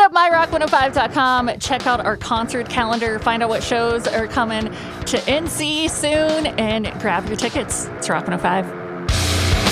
up myrock105.com. Check out our concert calendar. Find out what shows are coming to NC soon and grab your tickets. It's Rock 105.